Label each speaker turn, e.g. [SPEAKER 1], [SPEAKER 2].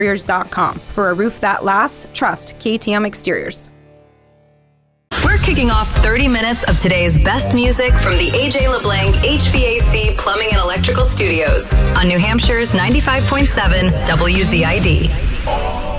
[SPEAKER 1] Exteriors.com. For a roof that lasts, trust KTM Exteriors.
[SPEAKER 2] We're kicking off 30 minutes of today's best music from the AJ LeBlanc HVAC Plumbing and Electrical Studios on New Hampshire's 95.7 WZID.